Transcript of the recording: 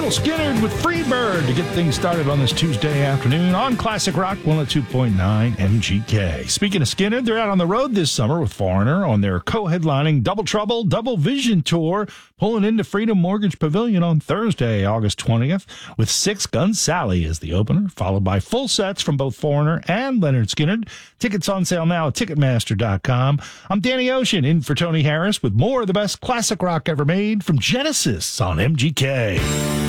Skynyrd with Freebird to get things started on this Tuesday afternoon on Classic Rock 102.9 MGK. Speaking of Skynyrd, they're out on the road this summer with Foreigner on their co-headlining Double Trouble, Double Vision tour, pulling into Freedom Mortgage Pavilion on Thursday, August 20th, with Six Gun Sally as the opener, followed by full sets from both Foreigner and Lynyrd Skynyrd. Tickets on sale now at Ticketmaster.com. I'm Danny Ocean, in for Tony Harris, with more of the best classic rock ever made from Genesis on MGK.